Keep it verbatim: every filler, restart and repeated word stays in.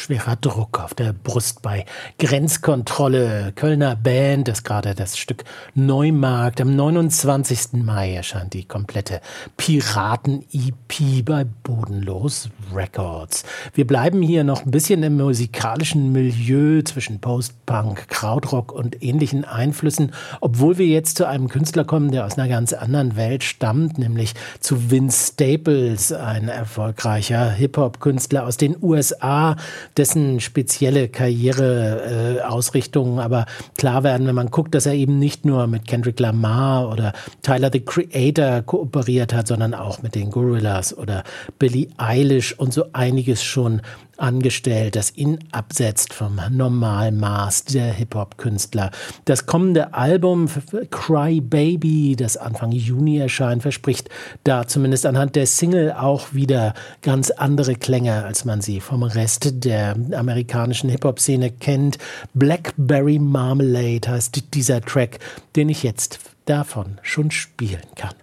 schwerer Druck auf der Brust bei Grenzkontrolle. Kölner Band, das gerade das Stück Neumarkt. Am neunundzwanzigsten Mai erscheint die komplette Piraten-E P bei Bodenlos Records. Wir bleiben hier noch ein bisschen im musikalischen Milieu zwischen Post-Punk, Krautrock und ähnlichen Einflüssen, obwohl wir jetzt zu einem Künstler kommen, der aus einer ganz anderen Welt stammt, nämlich zu Vince Staples, ein erfolgreicher Hip-Hop-Künstler aus den U S A, dessen spezielle Karriereausrichtungen äh, aber klar werden, wenn man guckt, dass er eben nicht nur mit Kendrick Lamar oder Tyler, the Creator kooperiert hat, sondern auch mit den Gorillaz oder Billie Eilish und so einiges schon angestellt, das ihn absetzt vom Normalmaß der Hip-Hop-Künstler. Das kommende Album Cry Baby, das Anfang Juni erscheint, verspricht da zumindest anhand der Single auch wieder ganz andere Klänge, als man sie vom Rest der amerikanischen Hip-Hop-Szene kennt. Blackberry Marmalade heißt dieser Track, den ich jetzt davon schon spielen kann.